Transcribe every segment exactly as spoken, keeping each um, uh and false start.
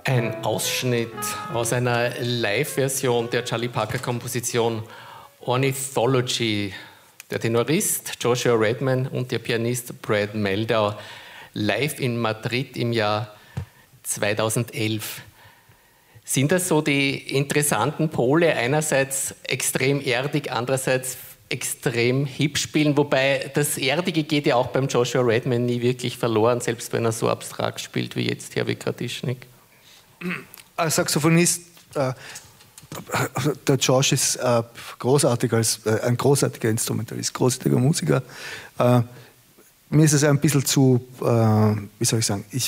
Ein Ausschnitt aus einer Live-Version der Charlie Parker-Komposition Ornithology. Der Tenorist Joshua Redman und der Pianist Brad Meldau live in Madrid im Jahr zweitausendelf. Sind das so die interessanten Pole? Einerseits extrem erdig, andererseits extrem hip spielen, wobei das Erdige geht ja auch beim Joshua Redman nie wirklich verloren, selbst wenn er so abstrakt spielt wie jetzt Hervé Kratichnyk. Als Saxophonist, äh, der Josh ist äh, großartig als, äh, ein großartiger Instrumentalist, großartiger Musiker. Äh, mir ist es ein bisschen zu, äh, wie soll ich sagen, ich,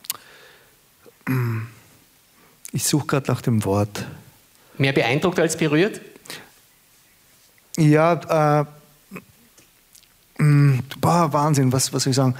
ich suche gerade nach dem Wort. Mehr beeindruckt als berührt? Ja, äh, mh, boah, Wahnsinn, was, was soll ich sagen?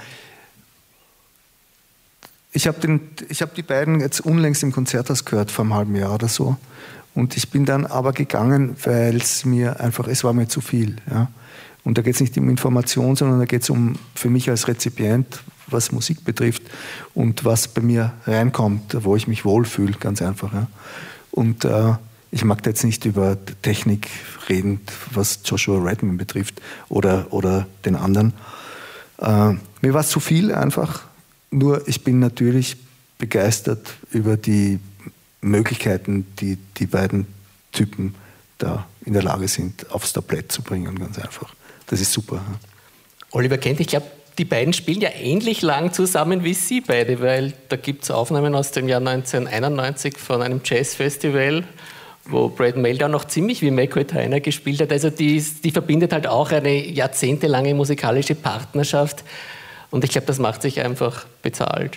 Ich habe hab die beiden jetzt unlängst im Konzerthaus gehört, vor einem halben Jahr oder so. Und ich bin dann aber gegangen, weil es mir einfach, es war mir zu viel. Ja? Und da geht es nicht um Information, sondern da geht es um, für mich als Rezipient, was Musik betrifft und was bei mir reinkommt, wo ich mich wohlfühle, ganz einfach. Ja? Und äh, ich mag da jetzt nicht über Technik reden, was Joshua Redman betrifft oder, oder den anderen. Äh, mir war es zu viel einfach. Nur ich bin natürlich begeistert über die Möglichkeiten, die die beiden Typen da in der Lage sind, aufs Tablett zu bringen, ganz einfach. Das ist super. Ja. Oliver Kent, ich glaube, die beiden spielen ja ähnlich lang zusammen wie Sie beide, weil da gibt es Aufnahmen aus dem Jahr neunzehnhunderteinundneunzig von einem Jazzfestival, wo Brad Meldau noch ziemlich wie McCoy Tyner gespielt hat. Also die, die verbindet halt auch eine jahrzehntelange musikalische Partnerschaft. Und ich glaube, das macht sich einfach bezahlt.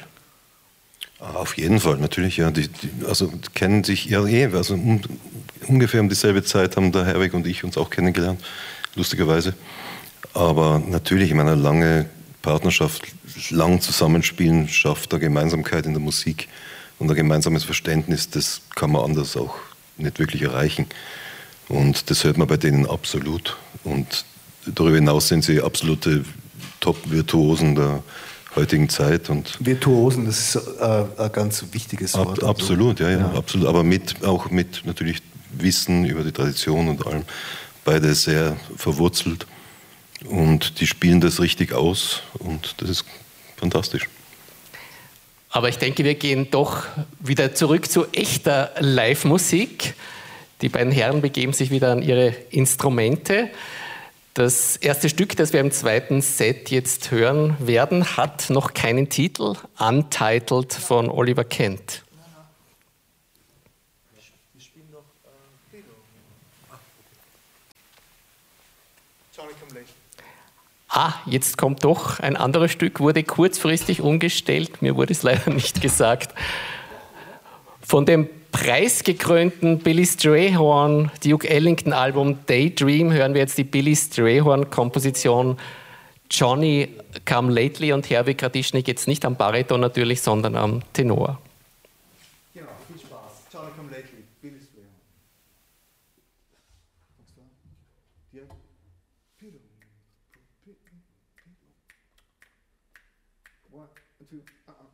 Auf jeden Fall, natürlich, ja. Die, die, also kennen sich ja eh, also um, ungefähr um dieselbe Zeit haben der Herwig und ich uns auch kennengelernt, lustigerweise. Aber natürlich, in einer lange Partnerschaft, lang Zusammenspielen schafft eine Gemeinsamkeit in der Musik und ein gemeinsames Verständnis, das kann man anders auch nicht wirklich erreichen. Und das hört man bei denen absolut. Und darüber hinaus sind sie absolute Top-Virtuosen der heutigen Zeit. Und Virtuosen, das ist äh, ein ganz wichtiges Wort. Ab, absolut, ja, ja, ja, absolut. Aber mit, auch mit natürlich Wissen über die Tradition und allem. Beide sehr verwurzelt. Und die spielen das richtig aus. Und das ist fantastisch. Aber ich denke, wir gehen doch wieder zurück zu echter Live-Musik. Die beiden Herren begeben sich wieder an ihre Instrumente. Das erste Stück, das wir im zweiten Set jetzt hören werden, hat noch keinen Titel. Untitled von Oliver Kent. Wir spielen noch Ah, jetzt kommt doch ein anderes Stück, wurde kurzfristig umgestellt. Mir wurde es leider nicht gesagt. Von dem preisgekrönten Billy Strayhorn Duke Ellington Album Daydream hören wir jetzt die Billy Strayhorn Komposition Johnny Come Lately und Hervé Kratichnyk jetzt nicht am Bariton natürlich, sondern am Tenor. Genau, viel Spaß. Johnny Come Lately, Billy Strayhorn. One, two, uh-uh.